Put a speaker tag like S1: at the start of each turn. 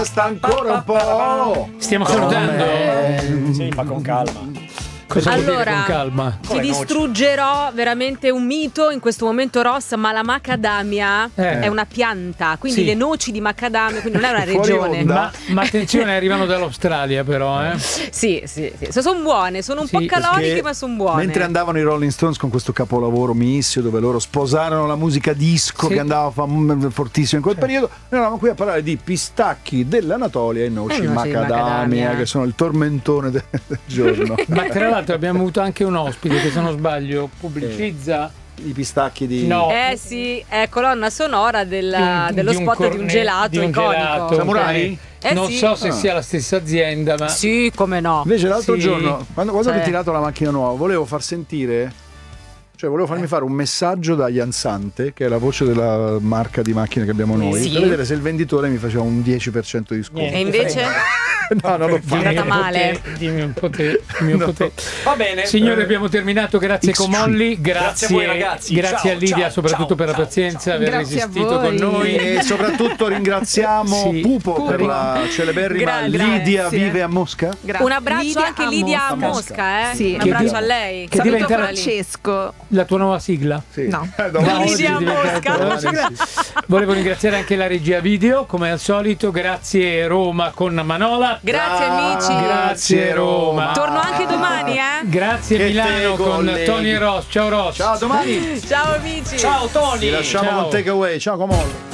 S1: Sta ancora un po'.
S2: Stiamo salutando.
S3: Sì, ma con calma.
S2: Cosa vuol dire
S4: Allora,
S2: con calma?
S4: ti distruggerò veramente un mito in questo momento, Ross, ma la macadamia è una pianta, quindi
S2: Sì.
S4: le noci di macadamia, quindi non è una
S1: Fuori
S4: regione.
S1: onda.
S2: Ma attenzione, arrivano dall'Australia però,
S4: Sì. Sono buone, sono un po' caloriche,
S1: Perché
S4: ma sono buone.
S1: mentre andavano i Rolling Stones con questo capolavoro missio dove loro sposarono la musica disco
S2: Sì.
S1: che andava fortissimo in quel periodo, noi eravamo qui a parlare di pistacchi dell'Anatolia e noci
S4: noci di
S1: macadamia,
S4: macadamia.
S1: che sono il tormentone del giorno.
S2: Ma tra l'altro abbiamo avuto anche un ospite che, se non sbaglio, pubblicizza
S1: I pistacchi di
S2: No.
S4: Sì, è colonna sonora dello
S2: di un
S4: spot di un gelato
S2: di un
S4: iconico.
S2: gelato.
S1: Samurai?
S2: Non
S4: Sì.
S2: so se sia la stessa azienda, ma
S4: Sì, come no.
S1: Invece l'altro
S2: Sì.
S1: giorno, quando ho
S4: Sì.
S1: ritirato la macchina nuova, volevo far sentire, cioè volevo farmi fare un messaggio da Jansante, che è la voce della marca di macchine che abbiamo noi,
S4: Sì.
S1: per vedere se il venditore mi faceva un 10% di sconto.
S4: E invece
S1: No, non l'ho
S4: è andata male.
S2: Dimmi un po' te.
S3: Va bene.
S2: Signori, abbiamo terminato. Grazie Comolli,
S3: Grazie a voi, ragazzi.
S2: Grazie
S3: Ciao,
S2: a Lidia
S3: ciao,
S2: soprattutto
S3: ciao,
S2: per la
S3: ciao,
S2: pazienza, aver
S5: Grazie a
S2: resistito
S5: voi.
S2: con noi.
S1: E soprattutto ringraziamo
S2: Sì.
S1: Pupo per la celeberrima
S4: Grazie.
S1: Lidia vive a Mosca.
S4: Un abbraccio
S5: Lidia
S4: anche
S5: a
S4: Lidia a
S5: Mosca.
S4: Mosca,
S5: Sì.
S4: Un
S5: Che
S4: abbraccio
S2: di-
S4: a lei.
S2: che
S4: Saluto
S2: diventerà
S4: quella lì.
S5: Francesco.
S2: La tua nuova sigla.
S1: Sì.
S5: No.
S1: Domani
S4: Lidia a
S1: diventa-
S4: Mosca.
S1: domani sì.
S2: Volevo ringraziare anche la regia video, come al solito. Grazie Roma con Manola.
S4: Grazie amici.
S2: Grazie Roma.
S4: Torno anche domani,
S2: Grazie
S1: Che
S2: Milano
S1: te,
S2: con
S1: colleghi.
S2: Tony e Ross. Ciao Ross.
S1: Ciao, domani
S4: Ciao amici.
S3: Ciao Tony.
S1: vi lasciamo
S2: Ciao.
S1: con takeaway. Ciao Comollo.